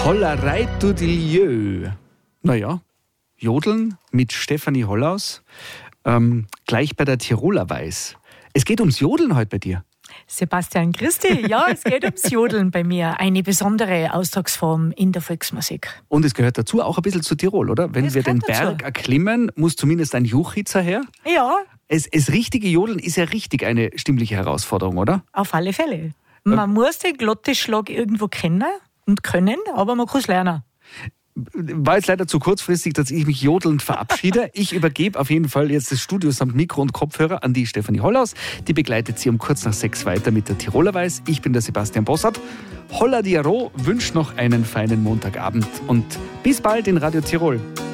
Hollerei du Dilieu. Naja, Jodeln mit Stefanie Hollaus, gleich bei der Tiroler Weiß. Es geht ums Jodeln heute bei dir. Sebastian, Christi, ja, es geht ums Jodeln bei mir. Eine besondere Ausdrucksform in der Volksmusik. Und es gehört dazu auch ein bisschen zu Tirol, oder? Wenn wir den Berg erklimmen, muss zumindest ein Juchitzer her. Ja. Es richtige Jodeln ist ja richtig eine stimmliche Herausforderung, oder? Auf alle Fälle. Man muss den Glottisschlag irgendwo kennen und können, aber man kann es lernen. War jetzt leider zu kurzfristig, dass ich mich jodelnd verabschiede. Ich übergebe auf jeden Fall jetzt das Studio samt Mikro und Kopfhörer an die Stefanie Hollaus. Die begleitet sie um kurz nach 6 weiter mit der Tiroler Weiß. Ich bin der Sebastian Bossart. Holla Diaro wünscht noch einen feinen Montagabend und bis bald in Radio Tirol.